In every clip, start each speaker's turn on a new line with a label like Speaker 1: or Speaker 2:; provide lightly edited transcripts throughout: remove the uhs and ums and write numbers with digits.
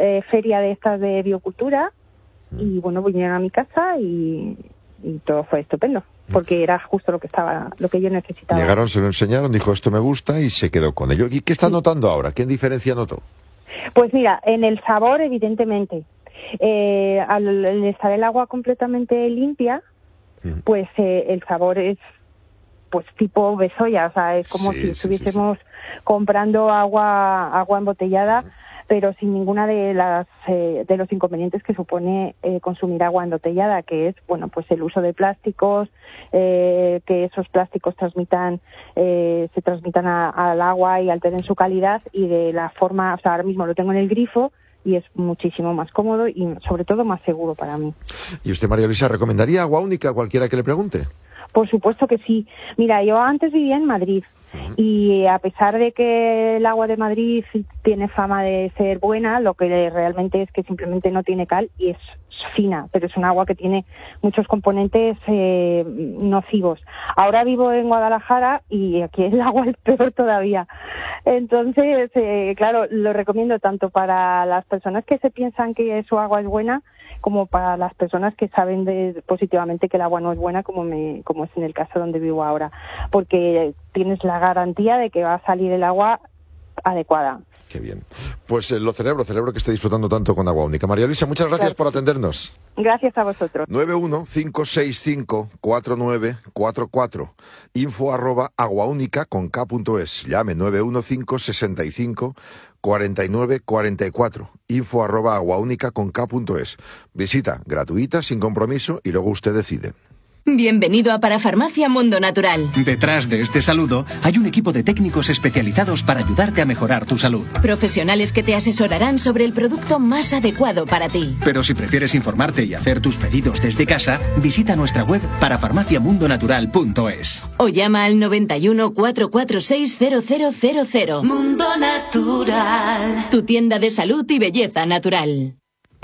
Speaker 1: feria de estas de biocultura y bueno, vinieron a mi casa y todo fue estupendo, porque era justo lo que yo necesitaba.
Speaker 2: Llegaron, se lo enseñaron, dijo esto me gusta y se quedó con ello. ¿Y qué está notando ahora? ¿Qué diferencia notó?
Speaker 1: Pues mira, en el sabor, evidentemente, al estar el agua completamente limpia, pues el sabor es pues tipo besoya, o sea, es como si estuviésemos comprando agua embotellada, pero sin ninguna de los inconvenientes que supone consumir agua embotellada, que es, bueno, pues el uso de plásticos, que esos plásticos se transmitan al agua y alteren su calidad, y de la forma, o sea, ahora mismo lo tengo en el grifo y es muchísimo más cómodo y sobre todo más seguro para mí.
Speaker 2: ¿Y usted, María Luisa, recomendaría agua única a cualquiera que le pregunte?
Speaker 1: Por supuesto que sí. Mira, yo antes vivía en Madrid y a pesar de que el agua de Madrid tiene fama de ser buena, lo que realmente es que simplemente no tiene cal y es fina, pero es un agua que tiene muchos componentes nocivos. Ahora vivo en Guadalajara y aquí el agua es peor todavía. Entonces, claro, lo recomiendo tanto para las personas que se piensan que su agua es buena, como para las personas que saben positivamente que el agua no es buena, como es en el caso donde vivo ahora, porque tienes la garantía de que va a salir el agua adecuada.
Speaker 2: Qué bien. Pues lo celebro que esté disfrutando tanto con agua única. María Luisa, muchas gracias por atendernos.
Speaker 1: Gracias a vosotros.
Speaker 2: 915654944. info@aguaunica.es. Llame 915654944. info@aguaunica.es. Visita gratuita, sin compromiso, y luego usted decide.
Speaker 3: Bienvenido a Parafarmacia Mundo Natural.
Speaker 4: Detrás de este saludo hay un equipo de técnicos especializados para ayudarte a mejorar tu salud.
Speaker 3: Profesionales que te asesorarán sobre el producto más adecuado para ti.
Speaker 4: Pero si prefieres informarte y hacer tus pedidos desde casa, visita nuestra web parafarmaciamundonatural.es.
Speaker 3: O llama al 91 446 0000.
Speaker 5: Mundo Natural.
Speaker 3: Tu tienda de salud y belleza natural.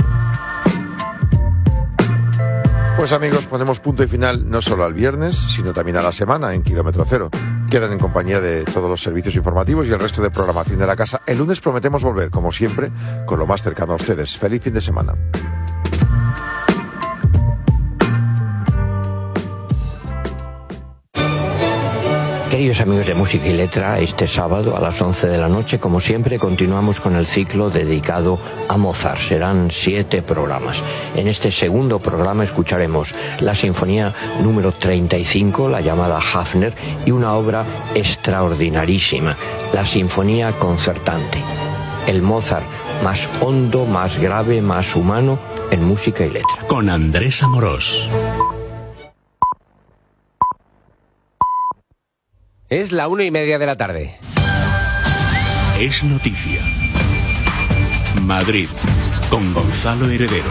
Speaker 2: Pues amigos, ponemos punto y final no solo al viernes, sino también a la semana en Kilómetro Cero. Quedan en compañía de todos los servicios informativos y el resto de programación de la casa. El lunes prometemos volver, como siempre, con lo más cercano a ustedes. Feliz fin de semana.
Speaker 6: Queridos amigos de Música y Letra, este sábado a las 11 de la noche, como siempre, continuamos con el ciclo dedicado a Mozart. Serán 7 programas. En este segundo programa escucharemos la Sinfonía número 35, la llamada Hafner, y una obra extraordinarísima, la Sinfonía Concertante. El Mozart más hondo, más grave, más humano en Música y Letra.
Speaker 7: Con Andrés Amorós.
Speaker 8: Es la 1:30 de la tarde.
Speaker 7: Es noticia. Madrid, con Gonzalo Heredero.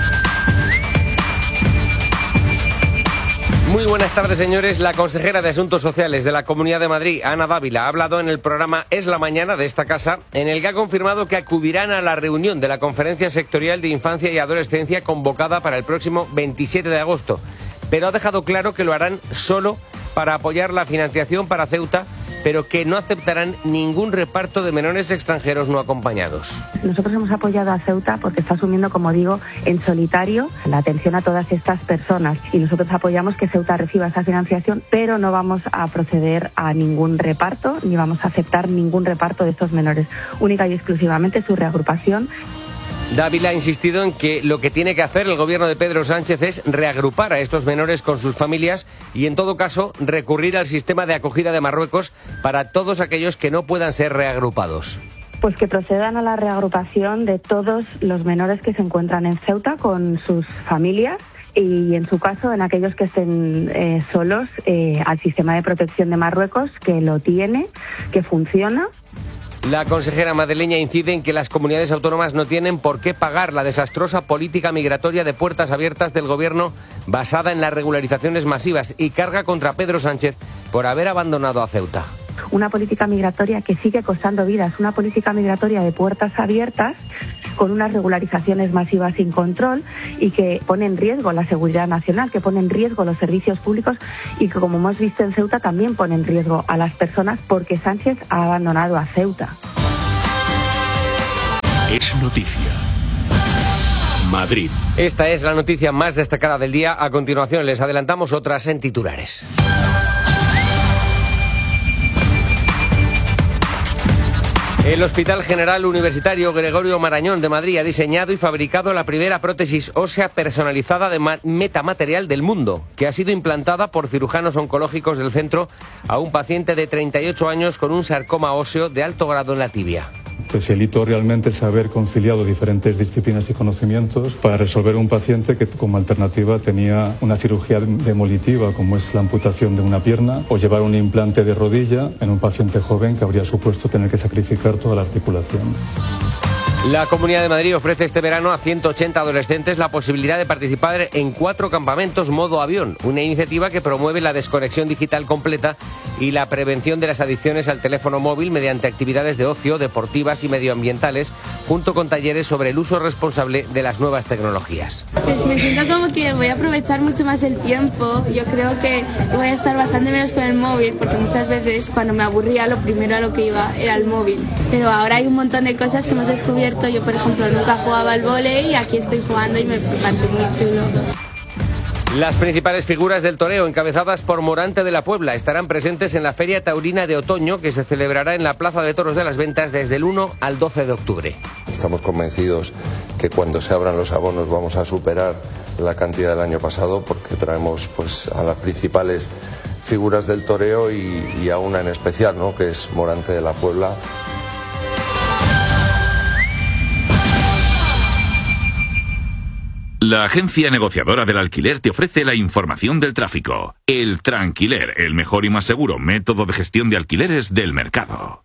Speaker 8: Muy buenas tardes, señores. La consejera de Asuntos Sociales de la Comunidad de Madrid, Ana Dávila, ha hablado en el programa Es la Mañana de esta casa, en el que ha confirmado que acudirán a la reunión de la Conferencia Sectorial de Infancia y Adolescencia convocada para el próximo 27 de agosto. Pero ha dejado claro que lo harán solo para apoyar la financiación para Ceuta, pero que no aceptarán ningún reparto de menores extranjeros no acompañados.
Speaker 1: Nosotros hemos apoyado a Ceuta porque está asumiendo, como digo, en solitario la atención a todas estas personas, y nosotros apoyamos que Ceuta reciba esa financiación, pero no vamos a proceder a ningún reparto, ni vamos a aceptar ningún reparto de estos menores, única y exclusivamente su reagrupación.
Speaker 8: Dávila ha insistido en que lo que tiene que hacer el gobierno de Pedro Sánchez es reagrupar a estos menores con sus familias y, en todo caso, recurrir al sistema de acogida de Marruecos para todos aquellos que no puedan ser reagrupados.
Speaker 1: Pues que procedan a la reagrupación de todos los menores que se encuentran en Ceuta con sus familias, y en su caso, en aquellos que estén solos, al sistema de protección de Marruecos, que lo tiene, que funciona.
Speaker 8: La consejera madrileña incide en que las comunidades autónomas no tienen por qué pagar la desastrosa política migratoria de puertas abiertas del gobierno basada en las regularizaciones masivas, y carga contra Pedro Sánchez por haber abandonado a Ceuta.
Speaker 1: Una política migratoria que sigue costando vidas, una política migratoria de puertas abiertas con unas regularizaciones masivas sin control y que pone en riesgo la seguridad nacional, que pone en riesgo los servicios públicos y que, como hemos visto en Ceuta, también pone en riesgo a las personas porque Sánchez ha abandonado a Ceuta.
Speaker 7: Es noticia. Madrid.
Speaker 8: Esta es la noticia más destacada del día. A continuación les adelantamos otras en titulares. El Hospital General Universitario Gregorio Marañón de Madrid ha diseñado y fabricado la primera prótesis ósea personalizada de metamaterial del mundo, que ha sido implantada por cirujanos oncológicos del centro a un paciente de 38 años con un sarcoma óseo de alto grado en la tibia.
Speaker 9: Pues el hito realmente es haber conciliado diferentes disciplinas y conocimientos para resolver un paciente que como alternativa tenía una cirugía demolitiva, como es la amputación de una pierna, o llevar un implante de rodilla en un paciente joven que habría supuesto tener que sacrificar toda la articulación.
Speaker 8: La Comunidad de Madrid ofrece este verano a 180 adolescentes la posibilidad de participar en 4 campamentos modo avión, una iniciativa que promueve la desconexión digital completa y la prevención de las adicciones al teléfono móvil mediante actividades de ocio, deportivas y medioambientales, junto con talleres sobre el uso responsable de las nuevas tecnologías.
Speaker 10: Pues me siento como que voy a aprovechar mucho más el tiempo. Yo creo que voy a estar bastante menos con el móvil, porque muchas veces cuando me aburría lo primero a lo que iba era el móvil. Pero ahora hay un montón de cosas que hemos descubierto. Yo, por ejemplo, nunca jugaba al vóley y aquí estoy jugando y me parece muy chulo.
Speaker 8: Las principales figuras del toreo, encabezadas por Morante de la Puebla, estarán presentes en la Feria Taurina de Otoño, que se celebrará en la Plaza de Toros de las Ventas desde el 1 al 12 de octubre.
Speaker 11: Estamos convencidos que cuando se abran los abonos vamos a superar la cantidad del año pasado, porque traemos pues a las principales figuras del toreo y a una en especial, ¿no?, que es Morante de la Puebla.
Speaker 12: La agencia negociadora del alquiler te ofrece la información del tráfico. El Tranquiler, el mejor y más seguro método de gestión de alquileres del mercado.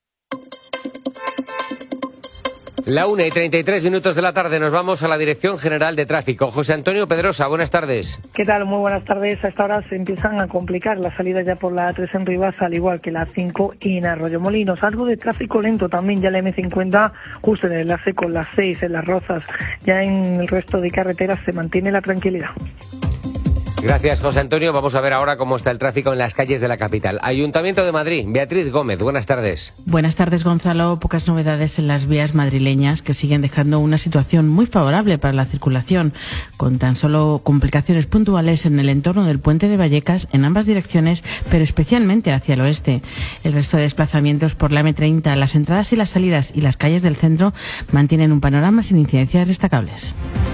Speaker 8: La 1:33 de la tarde, nos vamos a la Dirección General de Tráfico. José Antonio Pedrosa, buenas tardes.
Speaker 13: ¿Qué tal? Muy buenas tardes. A esta hora se empiezan a complicar las salidas ya por la A3 en Rivas, al igual que la 5 en Arroyomolinos. Algo de tráfico lento también ya la M50, justo en el enlace con la 6 en Las Rozas. Ya en el resto de carreteras se mantiene la tranquilidad.
Speaker 8: Gracias, José Antonio. Vamos a ver ahora cómo está el tráfico en las calles de la capital. Ayuntamiento de Madrid, Beatriz Gómez, buenas tardes.
Speaker 14: Buenas tardes, Gonzalo. Pocas novedades en las vías madrileñas, que siguen dejando una situación muy favorable para la circulación, con tan solo complicaciones puntuales en el entorno del puente de Vallecas en ambas direcciones, pero especialmente hacia el oeste. El resto de desplazamientos por la M30, las entradas y las salidas y las calles del centro mantienen un panorama sin incidencias destacables.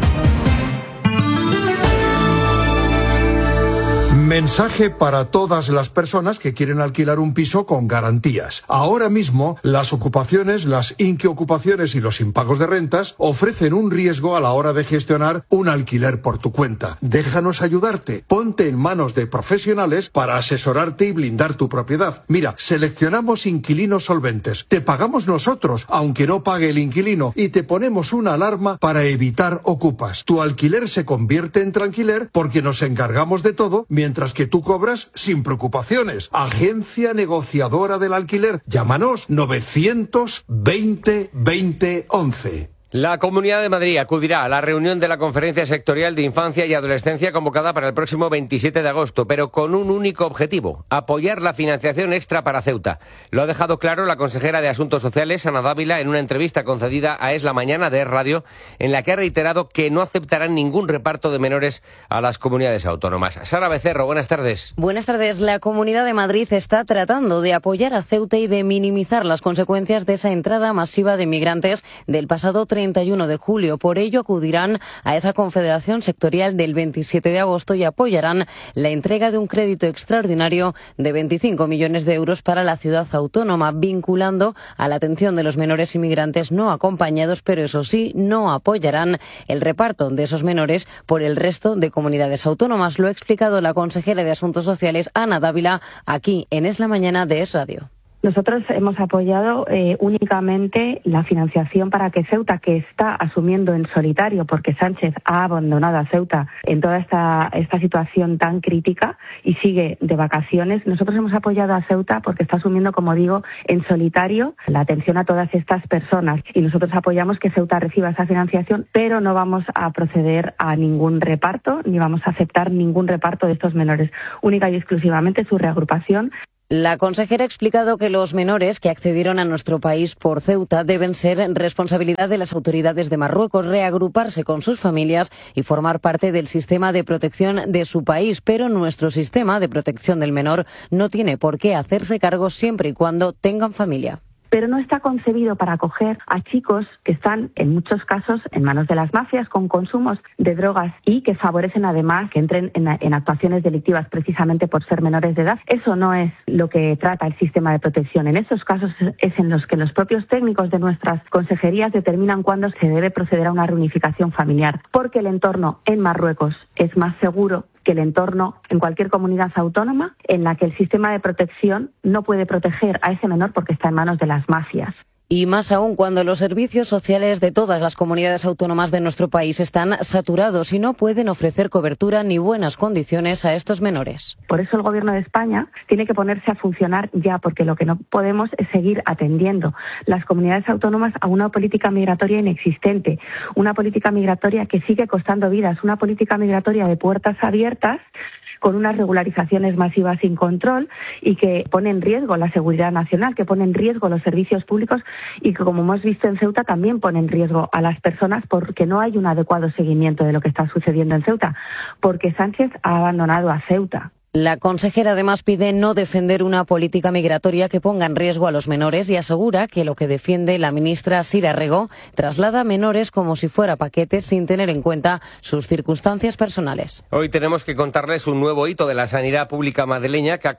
Speaker 15: Mensaje para todas las personas que quieren alquilar un piso con garantías. Ahora mismo, las ocupaciones, las inquiocupaciones y los impagos de rentas ofrecen un riesgo a la hora de gestionar un alquiler por tu cuenta. Déjanos ayudarte. Ponte en manos de profesionales para asesorarte y blindar tu propiedad. Mira, seleccionamos inquilinos solventes. Te pagamos nosotros, aunque no pague el inquilino, y te ponemos una alarma para evitar ocupas. Tu alquiler se convierte en tranquiler porque nos encargamos de todo, mientras que tú cobras sin preocupaciones. Agencia negociadora del alquiler. Llámanos 920 20 11.
Speaker 8: La Comunidad de Madrid acudirá a la reunión de la Conferencia Sectorial de Infancia y Adolescencia convocada para el próximo 27 de agosto, pero con un único objetivo: apoyar la financiación extra para Ceuta. Lo ha dejado claro la consejera de Asuntos Sociales, Ana Dávila, en una entrevista concedida a Es la Mañana de Es Radio, en la que ha reiterado que no aceptarán ningún reparto de menores a las comunidades autónomas. Sara Becerro, buenas tardes.
Speaker 16: Buenas tardes. La Comunidad de Madrid está tratando de apoyar a Ceuta y de minimizar las consecuencias de esa entrada masiva de migrantes del pasado 31 de julio. Por ello acudirán a esa confederación sectorial del 27 de agosto y apoyarán la entrega de un crédito extraordinario de 25 millones de euros para la ciudad autónoma, vinculando a la atención de los menores inmigrantes no acompañados, pero eso sí, no apoyarán el reparto de esos menores por el resto de comunidades autónomas. Lo ha explicado la consejera de Asuntos Sociales, Ana Dávila, aquí en Es la Mañana de Es Radio.
Speaker 1: Nosotros hemos apoyado únicamente la financiación para que Ceuta, que está asumiendo en solitario, porque Sánchez ha abandonado a Ceuta en toda esta situación tan crítica y sigue de vacaciones, nosotros hemos apoyado a Ceuta porque está asumiendo, como digo, en solitario la atención a todas estas personas. Y nosotros apoyamos que Ceuta reciba esa financiación, pero no vamos a proceder a ningún reparto, ni vamos a aceptar ningún reparto de estos menores. Única y exclusivamente su reagrupación.
Speaker 16: La consejera ha explicado que los menores que accedieron a nuestro país por Ceuta deben ser responsabilidad de las autoridades de Marruecos, reagruparse con sus familias y formar parte del sistema de protección de su país. Pero nuestro sistema de protección del menor no tiene por qué hacerse cargo siempre y cuando tengan familia.
Speaker 17: Pero no está concebido para acoger a chicos que están, en muchos casos, en manos de las mafias con consumos de drogas y que favorecen además que entren en actuaciones delictivas precisamente por ser menores de edad. Eso no es lo que trata el sistema de protección. En esos casos es en los que los propios técnicos de nuestras consejerías determinan cuándo se debe proceder a una reunificación familiar, porque el entorno en Marruecos es más seguro que el entorno en cualquier comunidad autónoma en la que el sistema de protección no puede proteger a ese menor porque está en manos de las mafias.
Speaker 16: Y más aún cuando los servicios sociales de todas las comunidades autónomas de nuestro país están saturados y no pueden ofrecer cobertura ni buenas condiciones a estos menores.
Speaker 17: Por eso el Gobierno de España tiene que ponerse a funcionar ya, porque lo que no podemos es seguir atendiendo las comunidades autónomas a una política migratoria inexistente, una política migratoria que sigue costando vidas, una política migratoria de puertas abiertas, con unas regularizaciones masivas sin control y que pone en riesgo la seguridad nacional, que pone en riesgo los servicios públicos y que, como hemos visto en Ceuta, también pone en riesgo a las personas porque no hay un adecuado seguimiento de lo que está sucediendo en Ceuta, porque Sánchez ha abandonado a Ceuta.
Speaker 16: La consejera además pide no defender una política migratoria que ponga en riesgo a los menores y asegura que lo que defiende la ministra Sira Rego traslada a menores como si fuera paquetes sin tener en cuenta sus circunstancias personales.
Speaker 8: Hoy tenemos que contarles un nuevo hito de la sanidad pública madrileña que han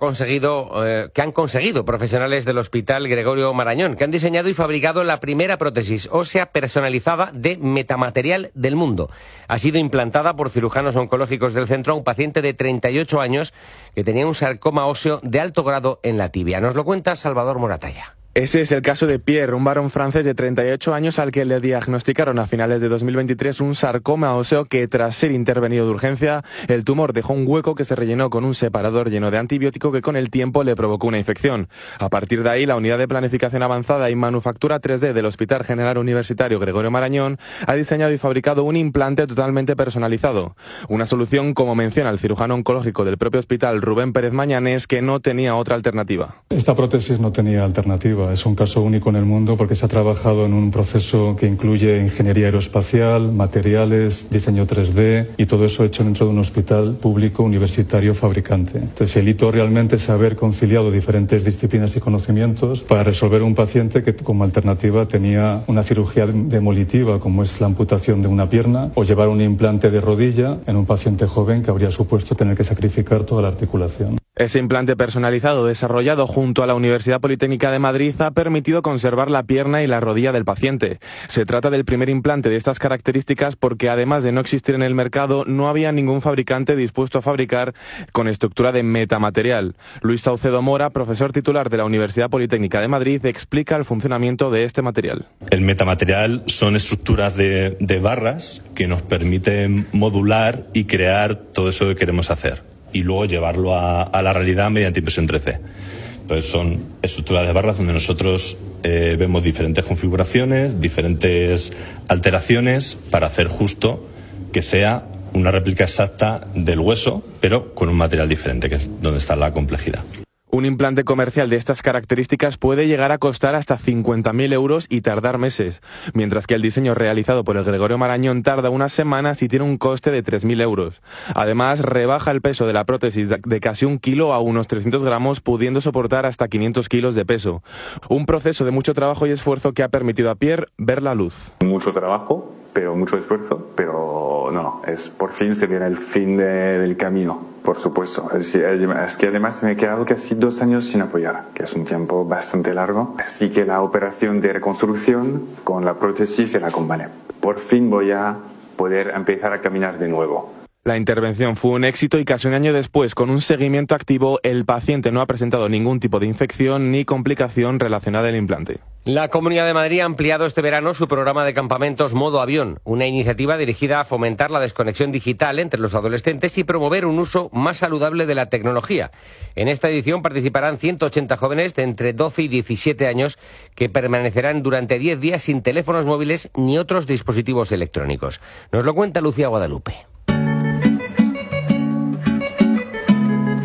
Speaker 8: conseguido profesionales del Hospital Gregorio Marañón, que han diseñado y fabricado la primera prótesis ósea personalizada de metamaterial del mundo. Ha sido implantada por cirujanos oncológicos del centro a un paciente de 38 años que tenía un sarcoma óseo de alto grado en la tibia. Nos lo cuenta Salvador Moratalla.
Speaker 18: Ese es el caso de Pierre, un varón francés de 38 años al que le diagnosticaron a finales de 2023 un sarcoma óseo que, tras ser intervenido de urgencia, el tumor dejó un hueco que se rellenó con un separador lleno de antibiótico que con el tiempo le provocó una infección. A partir de ahí, la Unidad de Planificación Avanzada y Manufactura 3D del Hospital General Universitario Gregorio Marañón ha diseñado y fabricado un implante totalmente personalizado. Una solución, como menciona el cirujano oncológico del propio hospital, Rubén Pérez Mañanés, que no tenía otra alternativa.
Speaker 9: Esta prótesis no tenía alternativa. Es un caso único en el mundo porque se ha trabajado en un proceso que incluye ingeniería aeroespacial, materiales, diseño 3D y todo eso hecho dentro de un hospital público universitario fabricante. Entonces el hito realmente es haber conciliado diferentes disciplinas y conocimientos para resolver un paciente que como alternativa tenía una cirugía demolitiva como es la amputación de una pierna o llevar un implante de rodilla en un paciente joven que habría supuesto tener que sacrificar toda la articulación.
Speaker 18: Ese implante personalizado desarrollado junto a la Universidad Politécnica de Madrid ha permitido conservar la pierna y la rodilla del paciente. Se trata del primer implante de estas características porque, además de no existir en el mercado, no había ningún fabricante dispuesto a fabricar con estructura de metamaterial. Luis Saucedo Mora, profesor titular de la Universidad Politécnica de Madrid, explica el funcionamiento de este material.
Speaker 19: El metamaterial son estructuras de barras que nos permiten modular y crear todo eso que queremos hacer y luego llevarlo a la realidad mediante impresión 3D. Entonces son estructuras de barras donde nosotros vemos diferentes configuraciones, diferentes alteraciones para hacer justo que sea una réplica exacta del hueso, pero con un material diferente, que es donde está la complejidad.
Speaker 18: Un implante comercial de estas características puede llegar a costar hasta 50.000 euros y tardar meses, mientras que el diseño realizado por el Gregorio Marañón tarda unas semanas y tiene un coste de 3.000 euros. Además, rebaja el peso de la prótesis de casi 1 kilo a unos 300 gramos, pudiendo soportar hasta 500 kilos de peso. Un proceso de mucho trabajo y esfuerzo que ha permitido a Pierre ver la luz.
Speaker 20: Mucho trabajo, pero mucho esfuerzo, pero no, por fin se viene el fin del camino. Por supuesto, es que además me he quedado casi 2 años sin apoyar, que es un tiempo bastante largo. Así que la operación de reconstrucción con la prótesis se la acompañé. Por fin voy a poder empezar a caminar de nuevo.
Speaker 18: La intervención fue un éxito y casi un año después, con un seguimiento activo, el paciente no ha presentado ningún tipo de infección ni complicación relacionada al implante.
Speaker 8: La Comunidad de Madrid ha ampliado este verano su programa de campamentos Modo Avión, una iniciativa dirigida a fomentar la desconexión digital entre los adolescentes y promover un uso más saludable de la tecnología. En esta edición participarán 180 jóvenes de entre 12 y 17 años que permanecerán durante 10 días sin teléfonos móviles ni otros dispositivos electrónicos. Nos lo cuenta Lucía Guadalupe.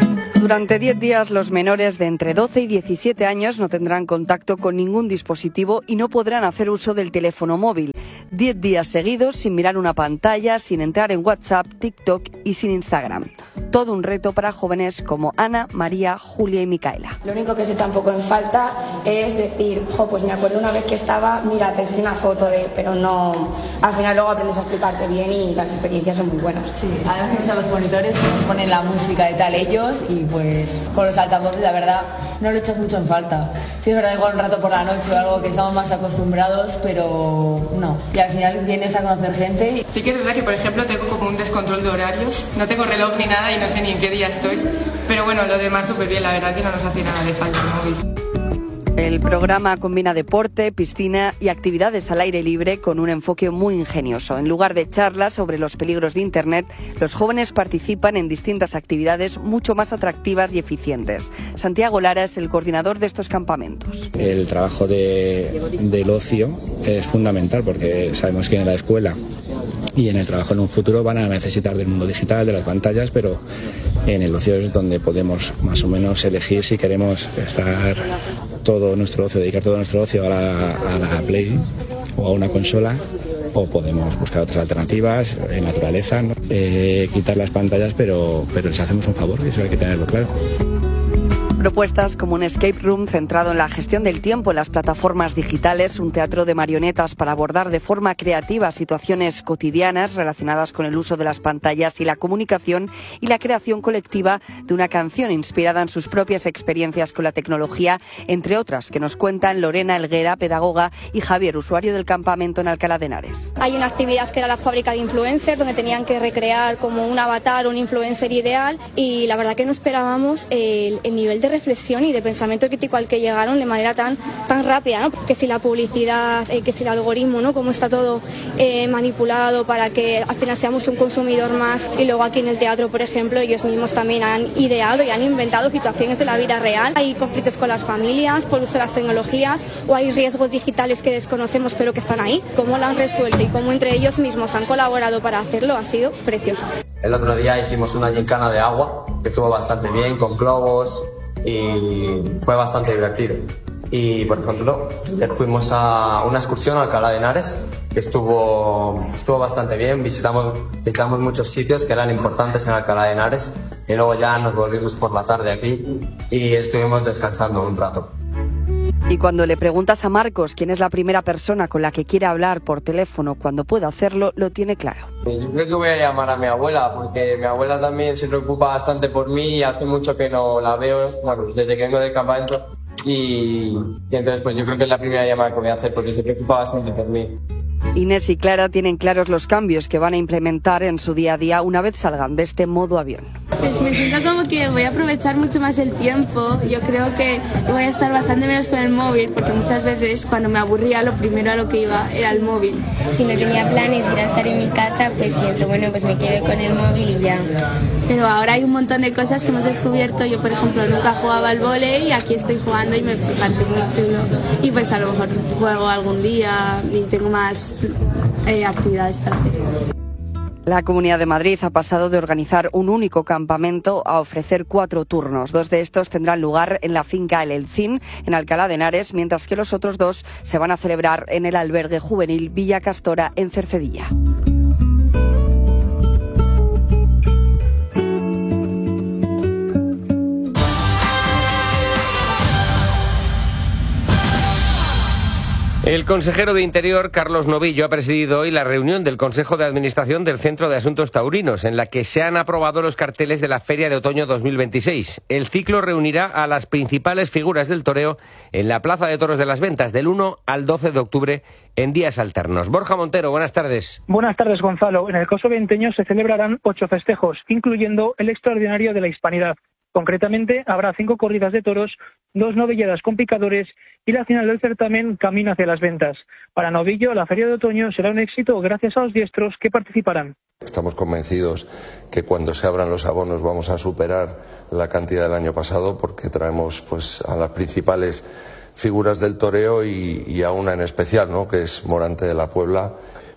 Speaker 21: Durante 10 días los menores de entre 12 y 17 años no tendrán contacto con ningún dispositivo y no podrán hacer uso del teléfono móvil. 10 días seguidos sin mirar una pantalla, sin entrar en WhatsApp, TikTok y sin Instagram. Todo un reto para jóvenes como Ana, María, Julia y Micaela.
Speaker 22: Lo único que se echa un poco en falta es decir, pues me acuerdo una vez que estaba, mira, te enseño una foto de, pero no, al final luego aprendes a explicarte bien y las experiencias son muy buenas.
Speaker 23: Sí, además tenemos a los monitores que nos ponen la música y tal ellos y pues con los altavoces la verdad no lo echas mucho en falta. Sí es verdad, igual un rato por la noche o algo que estamos más acostumbrados, pero no. Y al final vienes a conocer gente.
Speaker 24: Sí que es verdad que, por ejemplo, tengo como un descontrol de horarios. No tengo reloj ni nada y no sé ni en qué día estoy. Pero bueno, lo demás súper bien, la verdad que no nos hace nada de falta el móvil.
Speaker 21: El programa combina deporte, piscina y actividades al aire libre con un enfoque muy ingenioso. En lugar de charlas sobre los peligros de Internet, los jóvenes participan en distintas actividades mucho más atractivas y eficientes. Santiago Lara es el coordinador de estos campamentos.
Speaker 25: El trabajo del ocio es fundamental porque sabemos que en la escuela y en el trabajo en un futuro van a necesitar del mundo digital, de las pantallas, pero en el ocio es donde podemos más o menos elegir si queremos estar todo nuestro ocio, dedicar todo nuestro ocio a la Play o a una consola, o podemos buscar otras alternativas en naturaleza, ¿no? Quitar las pantallas, pero les hacemos un favor y eso hay que tenerlo claro.
Speaker 21: Propuestas como un escape room centrado en la gestión del tiempo en las plataformas digitales, un teatro de marionetas para abordar de forma creativa situaciones cotidianas relacionadas con el uso de las pantallas y la comunicación, y la creación colectiva de una canción inspirada en sus propias experiencias con la tecnología, entre otras que nos cuentan Lorena Helguera, pedagoga, y Javier, usuario del campamento en Alcalá de Henares.
Speaker 26: Hay una actividad que era la fábrica de influencers, donde tenían que recrear como un avatar, un influencer ideal, y la verdad que no esperábamos el nivel de reflexión y de pensamiento crítico al que llegaron de manera tan rápida, ¿no? Que si la publicidad, que si el algoritmo, ¿no? Cómo está todo manipulado para que al final seamos un consumidor más. Y luego aquí en el teatro, por ejemplo, ellos mismos también han ideado y han inventado situaciones de la vida real. Hay conflictos con las familias por uso de las tecnologías, o hay riesgos digitales que desconocemos pero que están ahí. Cómo lo han resuelto y cómo entre ellos mismos han colaborado para hacerlo ha sido precioso.
Speaker 27: El otro día hicimos una gincana de agua que estuvo bastante bien, con globos, y fue bastante divertido. Y por ejemplo, fuimos a una excursión a Alcalá de Henares que estuvo bastante bien. Visitamos muchos sitios que eran importantes en Alcalá de Henares y luego ya nos volvimos por la tarde aquí y estuvimos descansando un rato.
Speaker 21: Y cuando le preguntas a Marcos quién es la primera persona con la que quiere hablar por teléfono cuando pueda hacerlo, lo tiene claro.
Speaker 27: Yo creo que voy a llamar a mi abuela, porque mi abuela también se preocupa bastante por mí y hace mucho que no la veo, bueno, desde que vengo del campamento, y entonces pues yo creo que es la primera llamada que voy a hacer porque se preocupa bastante por mí.
Speaker 21: Inés y Clara tienen claros los cambios que van a implementar en su día a día una vez salgan de este modo avión.
Speaker 10: Pues me siento como que voy a aprovechar mucho más el tiempo. Yo creo que voy a estar bastante menos con el móvil, porque muchas veces cuando me aburría lo primero a lo que iba era el móvil.
Speaker 28: Si no tenía planes de ir a estar en mi casa, pues pienso, bueno, pues me quedo con el móvil y ya.
Speaker 10: Pero ahora hay un montón de cosas que hemos descubierto. Yo, por ejemplo, nunca jugaba al vóley y aquí estoy jugando y me parece muy chulo. Y pues a lo mejor juego algún día y tengo más actividades para hacer.
Speaker 21: La Comunidad de Madrid ha pasado de organizar un único campamento a ofrecer 4 turnos. 2 de estos tendrán lugar en la finca El Elcín, en Alcalá de Henares, mientras que los otros 2 se van a celebrar en el albergue juvenil Villa Castora, en Cercedilla.
Speaker 8: El consejero de Interior, Carlos Novillo, ha presidido hoy la reunión del Consejo de Administración del Centro de Asuntos Taurinos, en la que se han aprobado los carteles de la Feria de Otoño 2026. El ciclo reunirá a las principales figuras del toreo en la Plaza de Toros de las Ventas, del 1 al 12 de octubre, en días alternos. Borja Montero, buenas tardes.
Speaker 13: Buenas tardes, Gonzalo. En el Coso Venteño se celebrarán 8 festejos, incluyendo el extraordinario de la Hispanidad. Concretamente, habrá 5 corridas de toros, 2 novilladas con picadores y la final del certamen camina hacia las ventas. Para Novillo, la Feria de Otoño será un éxito gracias a los diestros que participarán.
Speaker 11: Estamos convencidos que cuando se abran los abonos vamos a superar la cantidad del año pasado, porque traemos pues a las principales figuras del toreo y a una en especial, ¿no?, que es Morante de la Puebla.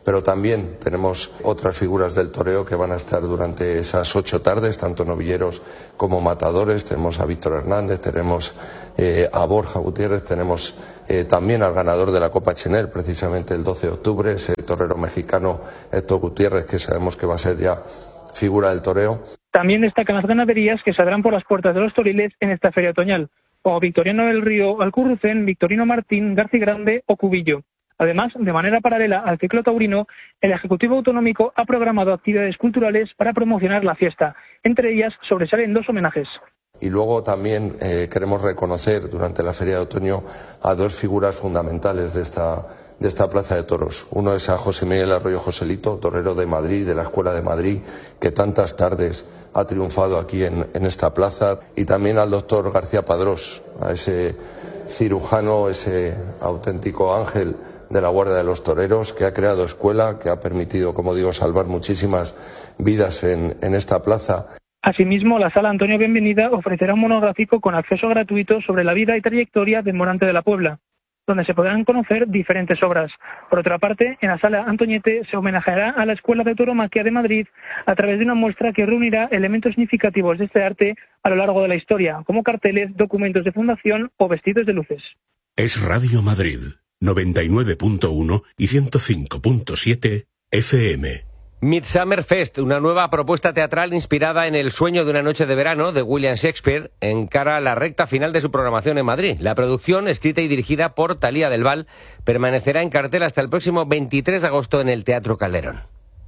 Speaker 11: pero también tenemos otras figuras del toreo que van a estar durante esas 8 tardes, tanto novilleros como matadores. Tenemos a Víctor Hernández, tenemos a Borja Gutiérrez, tenemos también al ganador de la Copa Chenel, precisamente el 12 de octubre, ese torero mexicano Héctor Gutiérrez, que sabemos que va a ser ya figura del toreo.
Speaker 13: También destacan las ganaderías que saldrán por las puertas de los Toriles en esta feria otoñal, como Victoriano del Río, Alcurrucén, Victorino Martín, García Grande o Cubillo. Además, de manera paralela al ciclo taurino, el Ejecutivo Autonómico ha programado actividades culturales para promocionar la fiesta. Entre ellas sobresalen 2 homenajes.
Speaker 11: Y luego también queremos reconocer durante la Feria de Otoño a 2 figuras fundamentales de esta Plaza de Toros. Uno es a José Miguel Arroyo Joselito, torero de Madrid, de la Escuela de Madrid, que tantas tardes ha triunfado aquí en esta plaza. Y también al doctor García Padrós, a ese cirujano, ese auténtico ángel de la Guardia de los Toreros, que ha creado escuela, que ha permitido, como digo, salvar muchísimas vidas en esta plaza.
Speaker 13: Asimismo, la Sala Antonio Bienvenida ofrecerá un monográfico con acceso gratuito sobre la vida y trayectoria del Morante de la Puebla, donde se podrán conocer diferentes obras. Por otra parte, en la Sala Antoñete se homenajeará a la Escuela de Tauromaquia de Madrid a través de una muestra que reunirá elementos significativos de este arte a lo largo de la historia, como carteles, documentos de fundación o vestidos de luces.
Speaker 2: Es Radio Madrid, 99.1 y 105.7 FM.
Speaker 8: Midsummer Fest, una nueva propuesta teatral inspirada en El sueño de una noche de verano de William Shakespeare, encara la recta final de su programación en Madrid. La producción, escrita y dirigida por Talía del Val, permanecerá en cartel hasta el próximo 23 de agosto en el Teatro Calderón.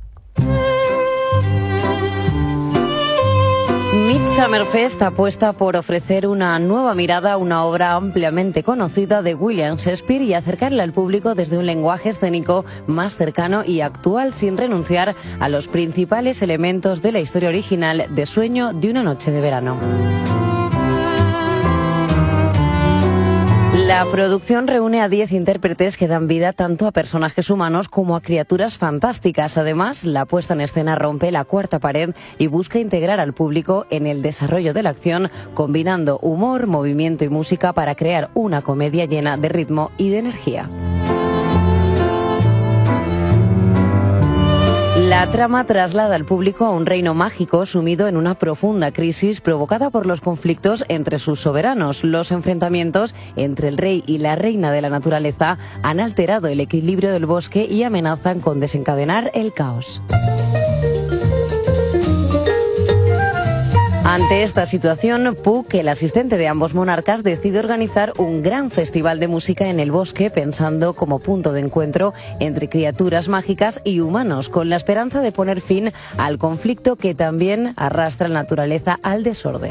Speaker 16: Midsummer Fest apuesta por ofrecer una nueva mirada a una obra ampliamente conocida de William Shakespeare y acercarla al público desde un lenguaje escénico más cercano y actual, sin renunciar a los principales elementos de la historia original de Sueño de una noche de verano. La producción reúne a 10 intérpretes que dan vida tanto a personajes humanos como a criaturas fantásticas. Además, la puesta en escena rompe la cuarta pared y busca integrar al público en el desarrollo de la acción, combinando humor, movimiento y música para crear una comedia llena de ritmo y de energía. La trama traslada al público a un reino mágico sumido en una profunda crisis provocada por los conflictos entre sus soberanos. Los enfrentamientos entre el rey y la reina de la naturaleza han alterado el equilibrio del bosque y amenazan con desencadenar el caos. Ante esta situación, Puck, el asistente de ambos monarcas, decide organizar un gran festival de música en el bosque, pensando como punto de encuentro entre criaturas mágicas y humanos, con la esperanza de poner fin al conflicto que también arrastra la naturaleza al desorden.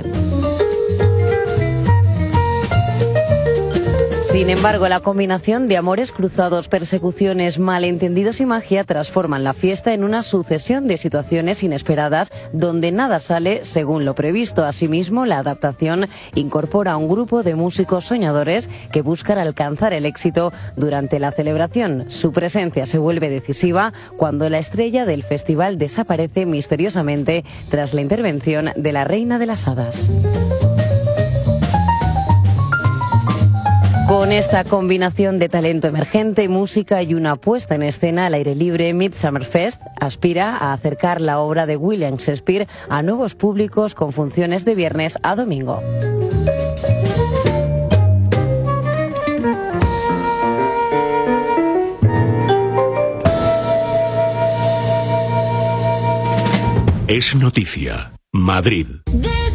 Speaker 16: Sin embargo, la combinación de amores cruzados, persecuciones, malentendidos y magia transforman la fiesta en una sucesión de situaciones inesperadas donde nada sale según lo previsto. Asimismo, la adaptación incorpora a un grupo de músicos soñadores que buscan alcanzar el éxito durante la celebración. Su presencia se vuelve decisiva cuando la estrella del festival desaparece misteriosamente tras la intervención de la Reina de las Hadas. Con esta combinación de talento emergente, música y una puesta en escena al aire libre, Midsummer Fest aspira a acercar la obra de William Shakespeare a nuevos públicos con funciones de viernes a domingo.
Speaker 2: Es noticia. Madrid.